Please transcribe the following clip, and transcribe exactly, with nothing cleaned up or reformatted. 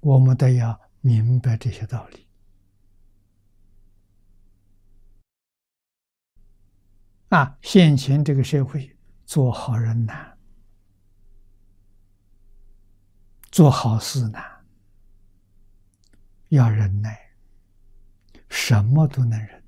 我们都要明白这些道理啊！现前这个社会，做好人难，做好事难，要忍耐，什么都能忍。